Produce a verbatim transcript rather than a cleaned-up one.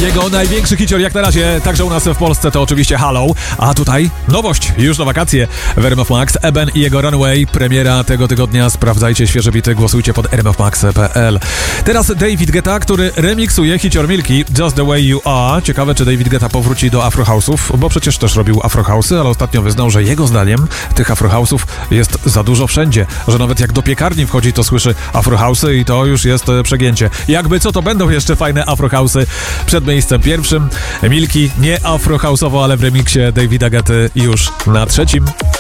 Jego największy hicior jak na razie, także u nas w Polsce, to oczywiście Hello. A tutaj nowość, już na wakacje w R M F Max. Eben i jego Runaway, premiera tego tygodnia. Sprawdzajcie świeże bity, głosujcie pod r m f max kropka p l. Teraz David Guetta, który remiksuje hicior Milki, Just the Way You Are. Ciekawe, czy David Guetta powróci do afrohouse'ów, bo przecież też robił afrohouse'y, ale ostatnio wyznał, że jego zdaniem tych afrohouse'ów jest za dużo wszędzie, że nawet jak do piekarni wchodzi, to słyszy afrohouse'y i to już jest przegięcie. Jakby co, to będą jeszcze fajne afrohouse'y. Przed miejscem pierwszym Milki, nie afrohouse'owo, ale w remiksie Davida Guetty już na trzecim.